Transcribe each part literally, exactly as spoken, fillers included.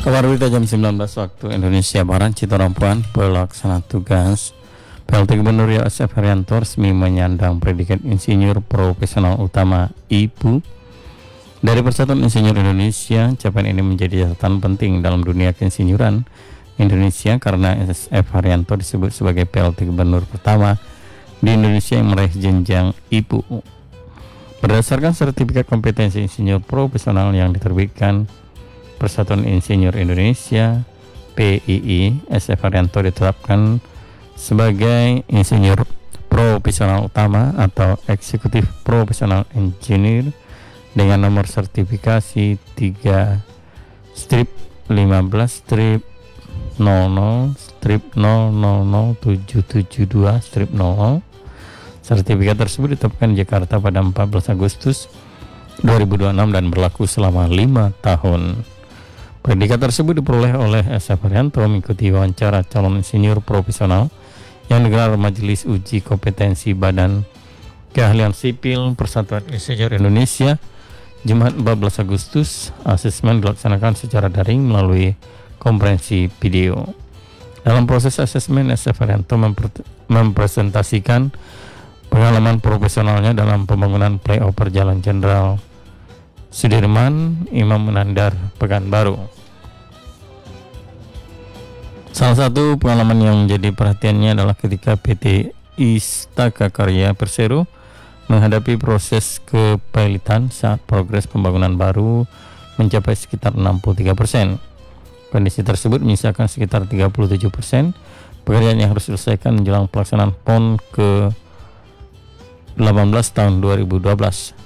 Kabar berita jam sembilan belas waktu Indonesia Barat. Citarompuan, pelaksana tugas P L T Gubernur Riau S F Haryanto resmi menyandang predikat Insinyur Profesional Utama I P U dari Persatuan Insinyur Indonesia. Capaian ini menjadi catatan penting dalam dunia keinsinyuran Indonesia karena S F Haryanto disebut sebagai P L T Gubernur pertama di Indonesia yang meraih jenjang I P U. Berdasarkan sertifikat kompetensi insinyur profesional yang diterbitkan Persatuan Insinyur Indonesia P I I, S F Haryanto ditetapkan sebagai insinyur profesional utama atau eksekutif profesional engineer dengan nomor sertifikasi tiga strip lima belas strip nol nol strip nol nol nol tujuh tujuh dua strip nol nol. Sertifikat tersebut ditetapkan di Jakarta pada empat belas Agustus dua ribu dua puluh enam dan berlaku selama lima tahun. Predikat tersebut diperoleh oleh S F Haryanto mengikuti wawancara calon insinyur profesional yang digelar Majelis Uji Kompetensi Badan Keahlian Sipil Persatuan Insinyur Indonesia Jumat empat belas Agustus. Asesmen dilaksanakan secara daring melalui konferensi video. Dalam proses asesmen, S F Haryanto mempre- mempresentasikan pengalaman profesionalnya dalam pembangunan flyover Jalan Jenderal Sudirman, Imam Menandar, Pekanbaru. Salah satu pengalaman yang menjadi perhatiannya adalah ketika P T Istaka Karya Persero menghadapi proses kepailitan saat progres pembangunan baru mencapai sekitar enam puluh tiga persen. Kondisi tersebut menyisakan sekitar tiga puluh tujuh persen pekerjaan yang harus diselesaikan menjelang pelaksanaan P O N ke delapan belas tahun dua ribu dua belas.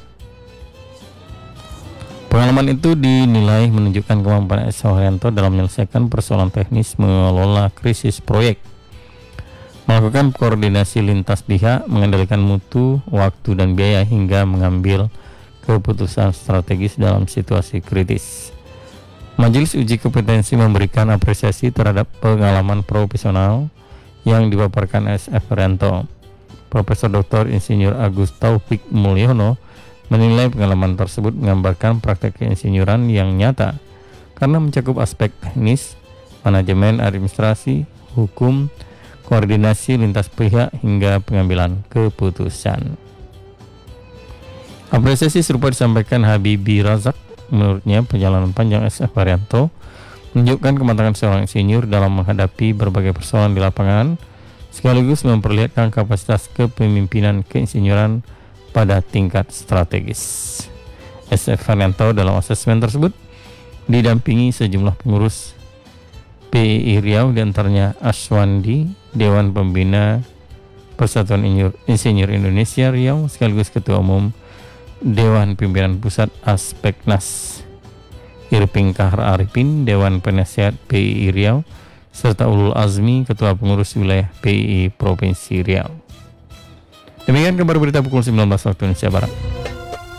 Pengalaman itu dinilai menunjukkan kemampuan S F Haryanto dalam menyelesaikan persoalan teknis mengelola krisis proyek, melakukan koordinasi lintas pihak, mengendalikan mutu, waktu, dan biaya, hingga mengambil keputusan strategis dalam situasi kritis. Majelis Uji Kompetensi memberikan apresiasi terhadap pengalaman profesional yang dipaparkan S F Haryanto. Profesor Doktor Insinyur Agus Taufik Mulyono menilai pengalaman tersebut menggambarkan praktek keinsinyuran yang nyata karena mencakup aspek teknis, manajemen, administrasi, hukum, koordinasi lintas pihak, hingga pengambilan keputusan. Apresiasi serupa disampaikan Habibi Razak. Menurutnya, perjalanan panjang S F Haryanto menunjukkan kematangan seorang insinyur dalam menghadapi berbagai persoalan di lapangan, sekaligus memperlihatkan kapasitas kepemimpinan keinsinyuran pada tingkat strategis. S F Haryanto dalam asesmen tersebut didampingi sejumlah pengurus P I I Riau, diantaranya Aswandi, Dewan Pembina Persatuan Insinyur Indonesia Riau, sekaligus Ketua Umum Dewan Pimpinan Pusat Aspeknas, Irping Kahar Arifin, Dewan Penasehat P I I Riau, serta Ulul Azmi, Ketua Pengurus Wilayah P I I Provinsi Riau. Demikian kabar berita pukul sembilan belas waktu Indonesia Barat.